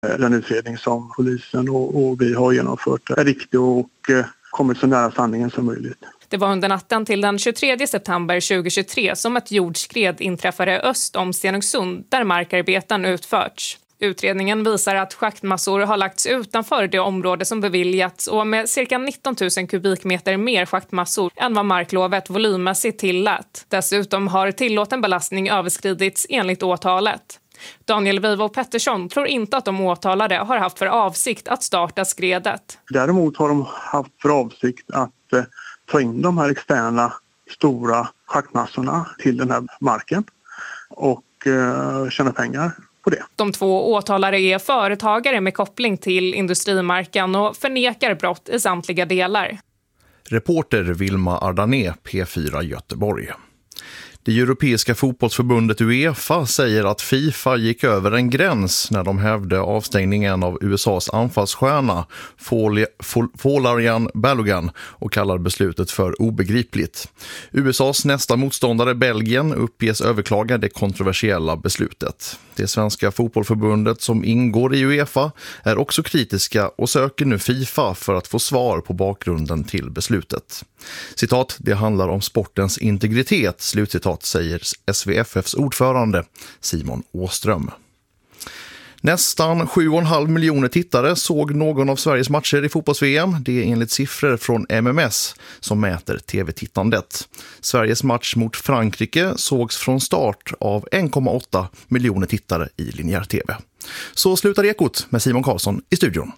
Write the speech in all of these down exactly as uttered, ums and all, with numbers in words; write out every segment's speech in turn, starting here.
Den utredning som polisen och, och vi har genomfört är riktig och eh, kommit så nära sanningen som möjligt. Det var under natten till den tjugotredje september tjugohundratjugotre som ett jordskred inträffade öst om Stenungsund där markarbeten utförts. Utredningen visar att schaktmassor har lagts utanför det område som beviljats och med cirka nitton tusen kubikmeter mer schaktmassor än vad marklovet volymmässigt tillät. Dessutom har tillåten belastning överskridits enligt åtalet. Daniel Vivo Pettersson tror inte att de åtalade har haft för avsikt att starta skredet. Däremot har de haft för avsikt att eh, ta in de här externa stora schaktmassorna till den här marken och eh, tjäna pengar på det. De två åtalade är företagare med koppling till industrimarken och förnekar brott i samtliga delar. Reporter Vilma Ardané, P fyra Göteborg. Det europeiska fotbollsförbundet UEFA säger att FIFA gick över en gräns när de hävde avstängningen av U S A:s anfallsstjärna Folarin Balogun och kallar beslutet för obegripligt. U S A:s nästa motståndare Belgien uppges överklaga det kontroversiella beslutet. Det svenska fotbollsförbundet som ingår i UEFA är också kritiska och söker nu FIFA för att få svar på bakgrunden till beslutet. Citat, det handlar om sportens integritet, slutcitat, säger S V F F:s ordförande Simon Åström. Nästan sju och en halv miljoner tittare såg någon av Sveriges matcher i fotbolls-V M. Det är enligt siffror från M M S som mäter tv-tittandet. Sveriges match mot Frankrike sågs från start av en komma åtta miljoner tittare i linjär tv. Så slutar Ekot med Simon Karlsson i studion.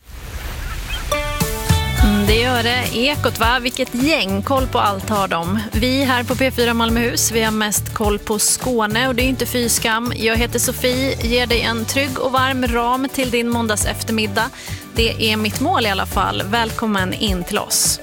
Det gör det. Ekot, va? Vilket gäng. Koll på allt har de. Vi här på P fyra Malmöhus, vi har mest koll på Skåne och det är inte fy skam. Jag heter Sofie, ger dig en trygg och varm ram till din måndags eftermiddag. Det är mitt mål i alla fall. Välkommen in till oss.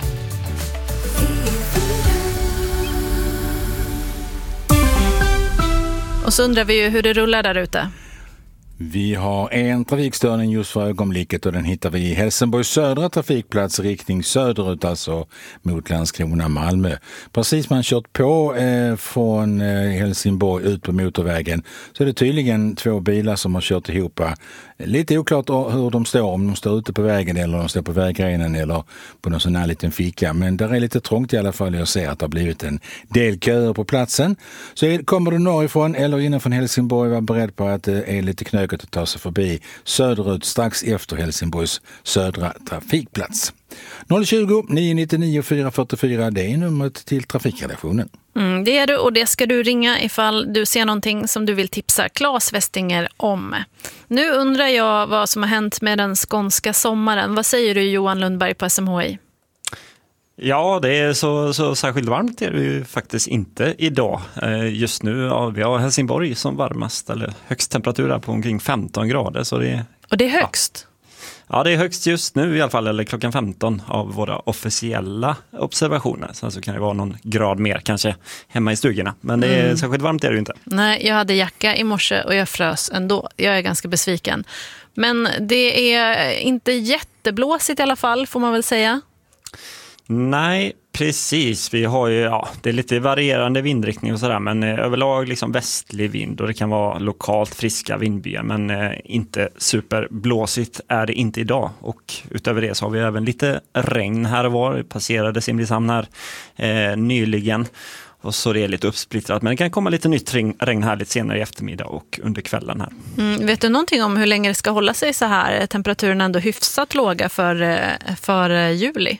Och så undrar vi ju hur det rullar där ute. Vi har en trafikstörning just för ögonblicket och den hittar vi i Helsingborgs södra trafikplats riktning söderut, alltså mot Landskrona, Malmö. Precis man kört på eh, från eh, Helsingborg ut på motorvägen så är det tydligen två bilar som har kört ihop. Lite oklart hur de står, om de står ute på vägen eller om de står på vägrenen eller på någon sån här liten ficka. Men där är lite trångt i alla fall. Jag ser att det har blivit en del köer på platsen. Så kommer du norrifrån eller innanför Helsingborg, var beredd på att det är lite knökigt att ta sig förbi söderut strax efter Helsingborgs södra trafikplats. noll tjugo, nio nittionio, fyra fyrtiofyra, det är numret till trafikredaktionen. Mm, det är du och det ska du ringa ifall du ser någonting som du vill tipsa Claes Westinger om. Nu undrar jag vad som har hänt med den skånska sommaren. Vad säger du, Johan Lundberg på S M H I? Ja, det är så, så särskilt varmt är det ju faktiskt inte idag. Just nu ja, vi har Helsingborg som varmast eller högst temperatur på omkring femton grader. Så det, och det är högst? Ja. Ja, det är högst just nu i alla fall, eller klockan femton av våra officiella observationer. Sen så kan det vara någon grad mer kanske hemma i stugorna. Men det är mm. särskilt varmt är det ju inte. Nej, jag hade jacka i morse och jag frös ändå. Jag är ganska besviken. Men det är inte jätteblåsigt i alla fall, får man väl säga. Nej, precis. Vi har ju, ja, det är lite varierande vindriktning och sådär, men eh, överlag liksom västlig vind och det kan vara lokalt friska vindbyar, men eh, inte superblåsigt är det inte idag. Och utöver det så har vi även lite regn här och var. Vi passerade Simrishamn här eh, nyligen och så det är lite uppsplittrat, men det kan komma lite nytt regn, regn här lite senare i eftermiddag och under kvällen här. Mm, vet du någonting om hur länge det ska hålla sig så här? Temperaturen är ändå hyfsat låga för, för juli.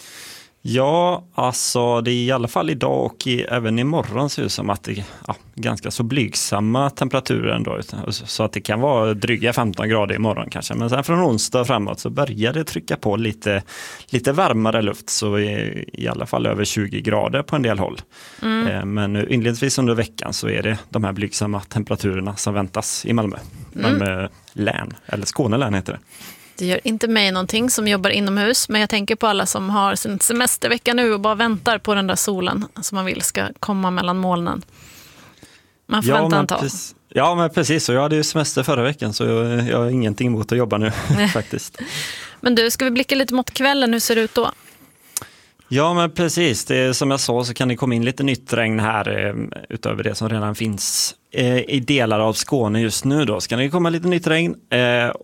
Ja, alltså det är i alla fall idag och i, även imorgon ser det som att det är ja, ganska så blygsamma temperaturer ändå. Så att det kan vara dryga femton grader imorgon kanske. Men sen från onsdag framåt så börjar det trycka på lite, lite varmare luft. Så i, i alla fall över tjugo grader på en del håll. Mm. Men inledningsvis under veckan så är det de här blygsamma temperaturerna som väntas i Malmö. Mm. Malmö län, eller Skåne län heter det. Det gör inte mig någonting som jobbar inomhus, men jag tänker på alla som har sin semestervecka nu och bara väntar på den där solen som man vill ska komma mellan molnen. Man får ja, vänta en tag. Precis, ja, men precis. Och jag hade ju semester förra veckan så jag, jag har ingenting emot att jobba nu faktiskt. Men du, ska vi blicka lite mot kvällen? Hur ser det ut då? Ja, men precis. Det, som jag sa så kan det komma in lite nytt regn här eh, utöver det som redan finns eh, i delar av Skåne just nu. Då ska det komma lite nytt regn eh,